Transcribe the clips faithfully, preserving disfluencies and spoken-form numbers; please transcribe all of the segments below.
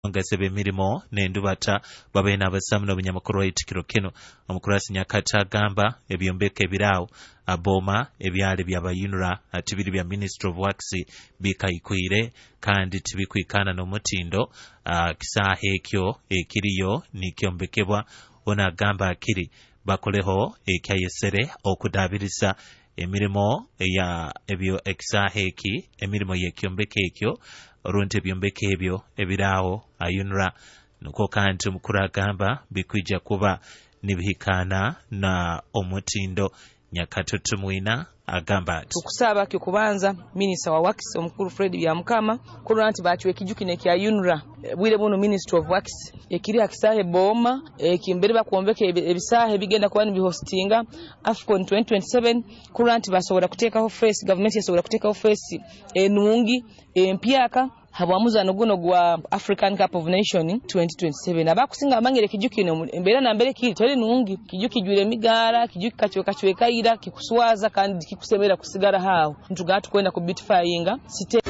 ngasebe mirimo n'endubata babena abasamuna obunyamakuru waitikiro kino omukurasi Nyakati agamba ebyombeka ebirawo aboma ebyale byabayunura ati biri bya Ministry of Works bikayikwire kandi tibikwikana n'omutindo uh, kisaaha ekyo ekiriyo nikyombekebwa ona agamba akiri bakoleho ekyayesere okudabirisa emirimo ya ebyo ekisaaha eki emirimo yekyombeka ekyo olunti ebyombeka ebyo ebirawo ayunura nuko kandi omukuru agamba bikwija kuba nibihikana na omutindo Nyakati tumwina agamba ati tukusaba kyo kubanza Minister wa Works omukuru Fred Byamukama kulwa nti bachiwe kijukine kya yunura bwire buno Ministry of Works ekiri akisahe boma ekimbere bakuombeka ebisahe bigenda kuba ni bihostinga Afcon twenty twenty-seven kulwa nti basobola kutekaho face government yasobola kutekaho face enungi empyaka habwamuzano guno gwa African Cup of Nation twenty twenty-seven abakusinga amangere kijukine embera na mbere kiri tole nungi kijukijwire migara kijuki kachwe kachwe kaira kikuswaza kandi kikusemera kusigara hawo ntugatu kwenda ku beautifyinga site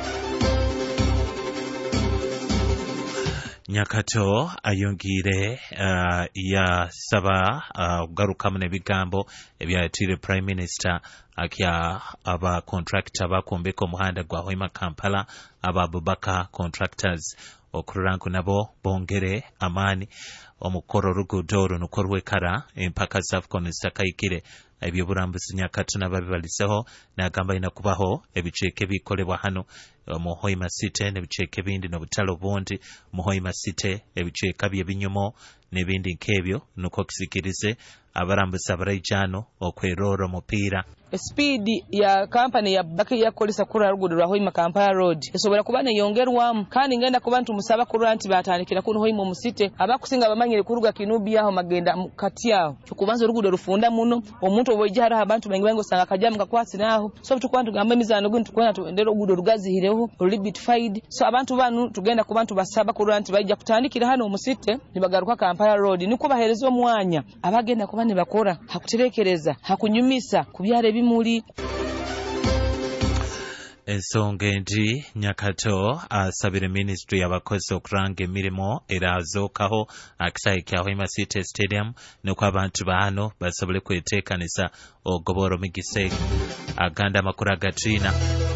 Nyakato ayongire uh, ya saba kugarukamu uh, n'ebigambo ebyayatire Prime Minister akya aba contractor bakombeka omuhanda gwa Hoima Kampala aba Bubaka Contractors okururanku nabo bongere amani omukoro rugudo runuko rwekara empaka za Afcon sakayikire ebyoburambuzi Nyakati nababibaliseho nagamba ina kubaho ebiceke bikolebwa hano mu Hoima City n'ebiceke bindi n'obutalo bundi mu Hoima City ebiceka by'ebinyomo n'ebindi nkebyo nuko kisikirize abarambuzi abarayijano okwerora omupira speed ya company ya baki ya kolisa kura rugudo rwa Hoima Kampala Road esobora kubane yongerwamu kandi ngenda kubantu musaba kura nti batandikira kuno Hoima mu City abakusinga bamanyire kuruga kinubi yaho magenda kati yaho kubanza rugudo rufunda muno omuntu obojara abantu bengi bengo sanga kajamu kakwasi naho so tukwantu gamba mizano guntu tukwana tuendero rugudo rugazihireho rulibitified so abantu banu tugenda kubantu basaba kura nti bajja kutandikira hano mu City nibagaruka Kampala Road niko bahereza omwanya abagenda kubane bakora hakuterekereza hakunyumisa kubyare bimuli ensonga endi Nyakato asabire Ministry y'abakozi okuranga emirimo erazookaho akisayi kya Hoima City Stadium nuko abantu bano basobole kwetekanisa ogoboro migise aganda amakuru agatina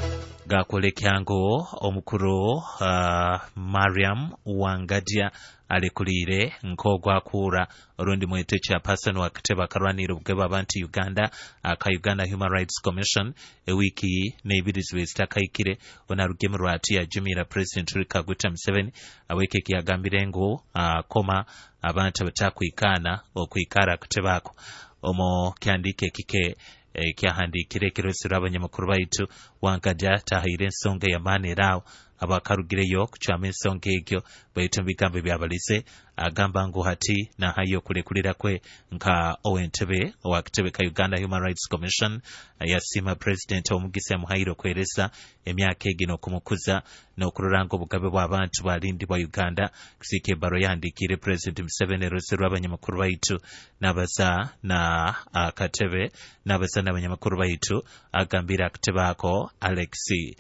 gakolekyango omukuru uh, Mariam Wangadia alikulire nkogwa kura orundi mwete cha person wa kiteba karwanira ubugeba abantu Uganda aka Uganda Human Rights Commission ewiki nebirizwe zitakayikire onarugeme rwati ya Jumira President Kaguta Museveni aweke kiyagambire ngo uh, koma abantu batakwikana okwikara kutebako omo kyandike kike e, kyahandikire kirosira abanyamakuru baitu Wangadia tahire ensonga ya mane rawo abakarugireyo kuchama ensonga egyo baitu bigambo byabalise agamba ngo hati na hayo kulekulira kwe nka Owentebe owakitebe ka Uganda Human Rights Commission yasima President omugisa muhairo kweresa emyaka egino kumukuza n'okururanga obugabe bw'abantu balindi bwa Uganda kusike baro yandikire President Museveni rosero abanyamakuru baitu nabaza na akatebe nabaza n'abanyamakuru baitu agambira akitebako Alexi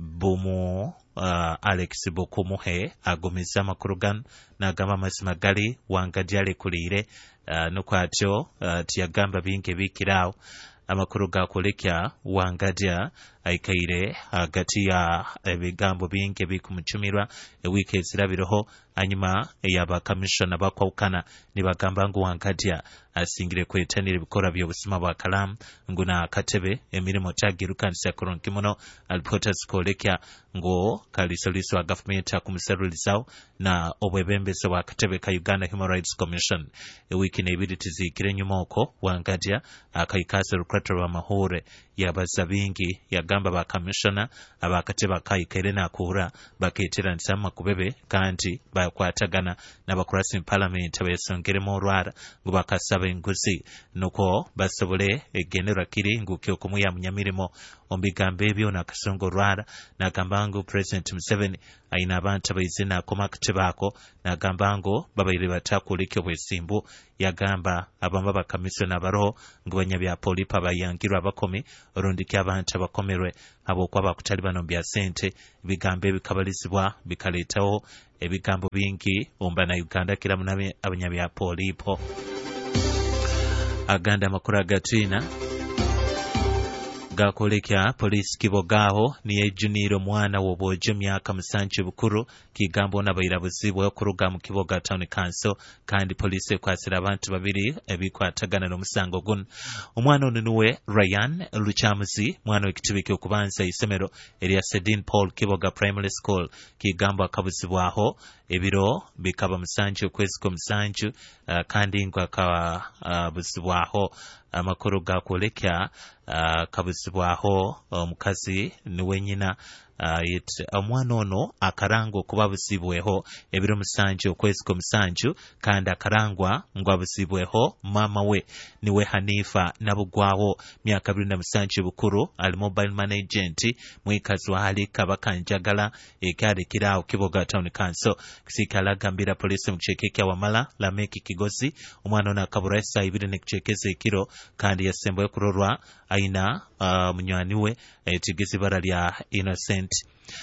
Bumu uh, Alex Bokumuhe agumiza makurugan na gamba masima gali Wangadia alikulire uh, nukwatyo uh, tiyagamba binge bikirao amakuru gakolekya Wangadia aikaire hagati ya ebigambo binge bikumuchumirwa ewiki ezirabiroho anyuma eyaba commission abakwawukana nibagamba ngo Wangadia asingire kwetanira bikora by'obusima bwa kalamu nguna katebe emirimo tagirukanisa koronkimono alipoters kolekya ngo kalisoliso wa government akumuserulisawo na obwebembeso bwa katebe ka Uganda Human Rights Commission ewiki nebiri tizikire nyuma oko Wangadia akaikasa rukwatro wa mahore yabaza bingi yagamba ba commissioner abakateba kaikere na kura baketera nsama kubebe kandi bakwatagana n'abakurasi parliament abesongeremo rwara ngo bakasaba enguzi nuko basobole egenera kiri ngukyo kumuya munyamirimo ombigambe ebyo nakasongo rwara nagambangu President Museveni aina abantu abaizina akoma akatebako n'agamba ngo babaire batakuulika obwesimbu. Yagamba abamu bakamisiyona abaro ng'obanya bya polipa bayangirwa abakomi olundiki abantu abakomerwe habwokuba bakutali bano bya sente. Ebigambo ebikabalizibwa bikaleetawo ebigambo bingi omba na Uganda kiramu abanya bya polipo. Aganda amakuru agatina gakolekya polisi Kibogaho niye juniro mwana w'obwojo myaka musanju bukuru kigambo n'abayirabuzibwa okuruga mu Kiboga Town Council kandi polisi ekwasira abantu babiri ebikwatagana n'omusango guno. Omwana ono niwe Ryan Luchamuzi mwana w'ekitibike okubanza isomero erya Sedin Paul Kiboga Primary School kigambo akabuzibwaho ebiro bikaba musanju okwezi kwa musanju uh, kandi ngo akabuzibwaho uh, amakuru gakolekya uh, kabuzibwaho omukazi um, niwe nyina uh, yet omwana uh, ono akarangwa okuba busibweho ebiro musanju okwezi kwa musanju kandi akarangwa ngo abusibweho mama we niwe Hanifa Nabugwawo myaka abiri na musanju bukuru ali mobile money agent mwikazi wa hali kabakanjagala ekali kirao Kiboga Town Council kisikala gambira polisi mchekeke wamala la meki Kigozi omwana ono akaburesa ibiri ne kuchekeze ekiro kandi yasemboye kurorwa aina uh, munywani we etigezi bara lya Innocent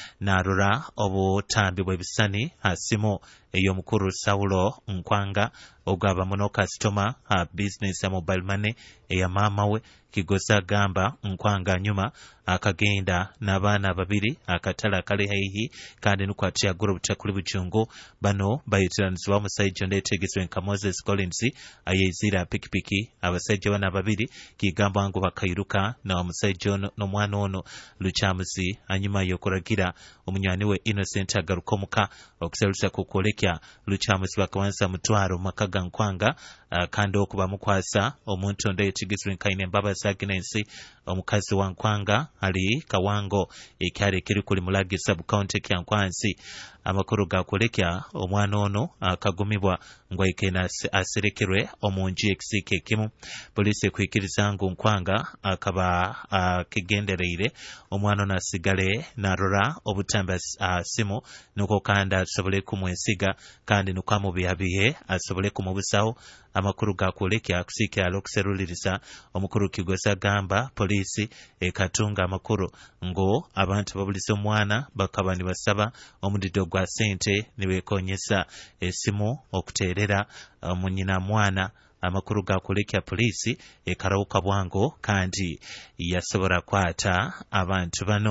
narura obutambi bwebisani asimo eyo mukuru Saulo Nkwanga ogaba muno customer ha business ya mobile money eya mama we Kigoza gamba Nkwanga nyuma akagenda n'abaana babiri akatala kali haihi kandi nukwatya group takuli buchungu bano bayitiranizwa musaijo ndetegezwe nka Moses Collins ayezira pikipiki abasajja bana babiri kigamba ngo bakairuka na musaijo no mwana ono Luchamuzi anyuma yokuragira omunywani we Innocent agarukomuka okuserusa kukolekya Luchamuzi bakawanza mutwaro makaga Nkwanga uh, kandi okuba mukwasa omuntu ndetegezwe nka ine mbaba Agnes omukazi wa Nkwanga ali kawango ekyari kiri kuli mulagi sub county kya Nkwanzi. Amakuru gakolekya omwana ono akagumibwa ngwaikena asirekirwe omunji ekisike kimu polisi kwikiriza ngo Nkwanga akaba akigendereire omwana ono asigale narora obutamba simu nuko kanda asobole kumwesiga kandi nukamubyabiye asobole kumubusaho. Amakuru gakolekya kusike alokuseruliriza omukuru Kigoza gamba polisi ekatunga amakuru ngo abantu babulisa omwana bakabani basaba omudido gwa sente niwekonyesa esimu okuterera munyina mwana. Amakuru gakolekya polisi ekarawuka bwango kandi yasobora kwata abantu bano.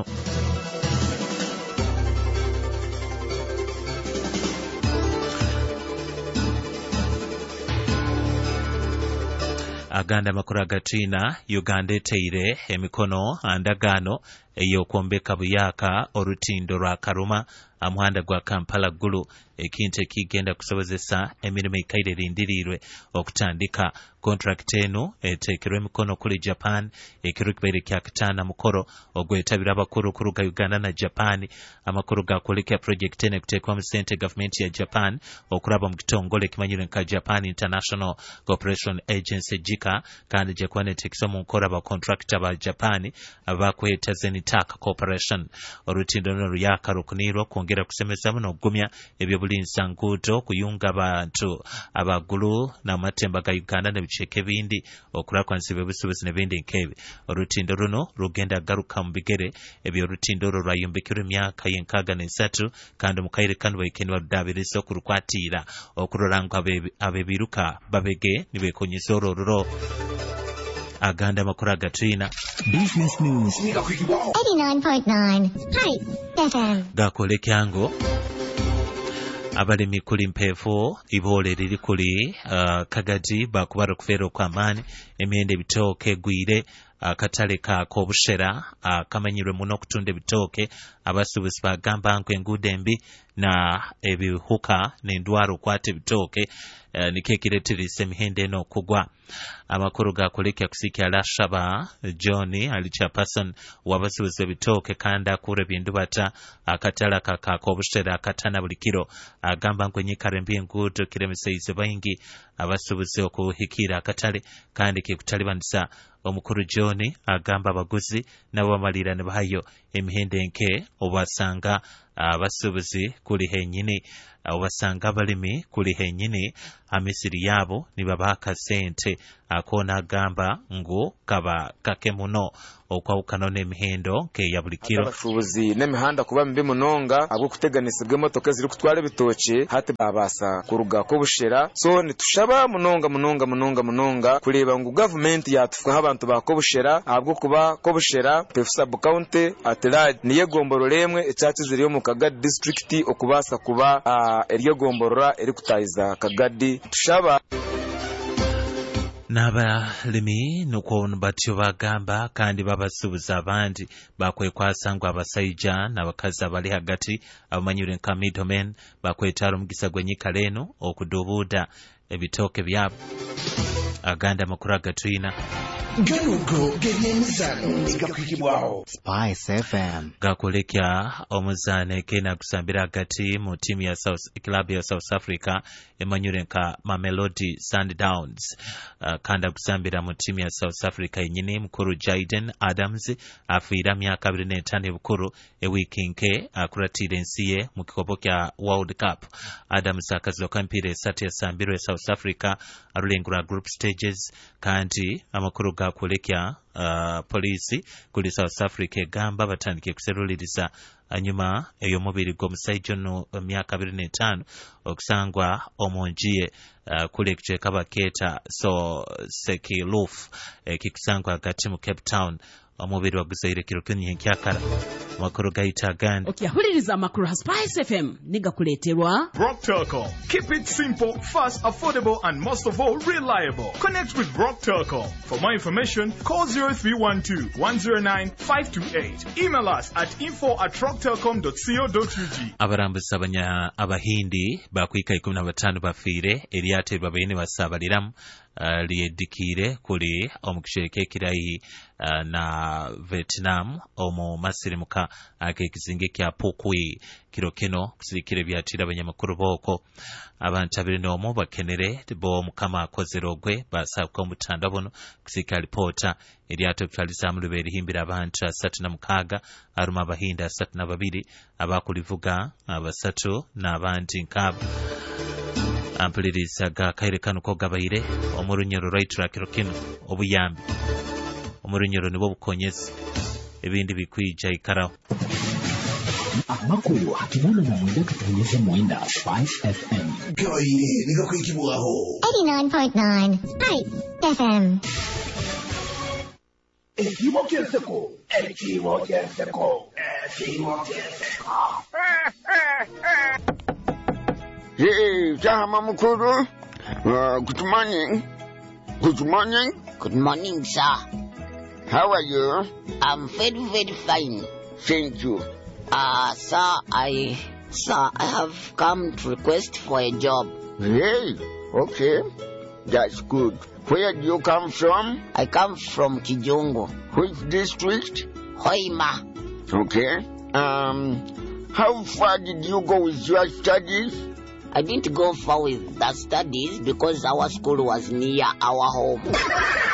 Aganda makuru agatina Uganda eteire emikono andagano ey'okwombeka buyaka olutindo lwa Karuma amuhanda gwa Kampala Gulu ekintu ekigenda kusobozesa emirimu ekaire erindirirwe okutandika. Contract eno etekerwe emikono kuli Japan ekiro kibaire kya katana mukoro ogwetabira abakuru kuruga Uganda na Japan. Amakuru gakolekya project ene kutekwa mu sente government ya Japan okuraba mu kitongole kimanyire nka Japan International Cooperation Agency JICA kandi jekwane tekisa mu nkora ba contractor ba Japan abakweta Zenitaka Corporation. Olutindo no luyaka rukuniro kwongera kusemeza muno gumya ebyo bulinsa nguto kuyunga abantu abagulu na matemba ga Uganda ne bicheke bindi okurakwa nsibe busubuzi ne bindi nkebe. Olutindo runo rugenda garuka mu bigere ebyo olutindo ro rwayombekera emyaka yenkaga n'esatu kandi mukaire kandi bayikenwa rudabirizo kurukwatira okuroranga abebiruka babege nibekonyesa ororo. Aganda makuru agatina Business News eighty-nine point nine Hi F M gakolekya ngo abalimi kuli mpefu ibole liri kuli uh, Kagadi bakubara kufero kwa mani emyende bitoke gwire akatale ka kobushera akamanyirwe muno kutunda bitoke abasubuzi bagamba ngo engude mbi na ebihuka n'endwaro kwate bitoke uh, nikekiretirisa emihende no kugwa. Amakuru gakolekya kusikya Lashaba John ali chairperson wabasubuzi bitoke kandi akure bindu bata akatala ka kobushera akatana bulikiro agamba ngo nyikare mbi engudo kiremeseize bayingi abasubuzi okuhikira akatale kandi kekutalibanisa. Omukuru John agamba abaguzi nabo bamalira ne bahayo emihende nke obasanga abasuubuzi kuli hennyini obasanga abalimi kuli hennyini amisiri yaabo nibabaaka ssente akoona agamba ngu kaba kake muno okwawukana n'emihendo nk'eya buli kiro abasuubuzi n'emihanda kuba mibi munonga abw'okuteganisibwa emotoka ziri kutwara ebitookye hati babaasa kuruga k'obushera so nitushaba munonga munonga munonga munonga kureeba ngu gavumenti yatufukaho abantu ba k'obushera ahabw'okuba k'obushera pefu sabu kaunti atirad niyo gomborora emwe ekyakizire omu Kagadi district okubaasa kuba eryo gomborora erikutaayiza Kagadi tushaba n'abalimi nuko batyo bagamba kandi babasuubuza abandi bakwekwasa ngu abasajja n'abakazi abali hagati abamanyire nka middlemen bakwetala omugisa gw'ennyikala eno okudubuuda ebitooke byabo aganda amakulu agatuyina ganugo gebyemizano nigakwikibwaho Spice F M gakolekya omuzaane kena kusambira hagati mu tiimu ya South Club ya South Africa emanyure nka Mamelodi Sundowns uh, kandi akusambira mu tiimu ya South Africa yenyini mukuru Jaden Adams afiira myaka abiri n'etaano ebukuru ewiiki nke akuratira ensi ye mu kikopo kya World Cup. Adams akaziro kampiira esatu yasambirwa South Africa arulengura group stages kandi amakuru gakolekya uh, polisi kuli South Africa egamba batandike kuseruliriza anyuma ey'omubiri gw'omusajja ono emyaka abiri n'etaano okusangwa omungiye uh, kule kukyeka bakeeta so sekiluf ekikusangwa hagati mu Cape Town omubiri waguzaire kiro kumi enkyakala makuru gaita gandi okyahuliriza amakuru ha Spice F M nigakuleterwa Rock Telecom. Keep it simple, fast, affordable and most of all reliable. Connect with Rock Telecom. For more information, call zero three one two, one zero nine, five two eight. Email us at info at rock telecom dot co dot u g. abarambuzi abanya abahindi bakwika ikumi na batano bafiire eryateebwa abayini basaabaliramu uh, lyeddikiire kuli omukisheeke ekirayi uh, na Vietnam omu masirimuka ak'ekizinga kya Pukwi kiro kino kusirikira byatira abanyamakuru booko abantu abiri n'omu bakenere bo mukama akozera ogwe basabwa omutanda buno kusika alipoota eryato kutwalizamu lube erihimbira abantu asatu na mukaaga aruma abahinda asatu na babiri abakulivuga abasatu n'abandi nkaaga ampuliriza ga kaire kano ko gabaire omurunyero right kiro kino obuyambi omurunyero nibo bukonyezi ebindi bikwija ikaraho amakuru hatubona na mwenda katonyeza mwenda Spice F M gabaire nigakwikibwaho eighty-nine point nine Spice F M. ekimo kyeseko ekimo kyeseko ekimo kyeseko Hey, Jahama Mukuru. Uh, good morning. Good morning. Good morning, sir. How are you? I'm very, very fine. Thank you. Uh, sir, I, sir, I have come to request for a job. Hey, okay. That's good. Where do you come from? I come from Kijungu. Which district? Hoima. Okay. Um, how far did you go with your studies? I didn't go far with the studies because our school was near our home.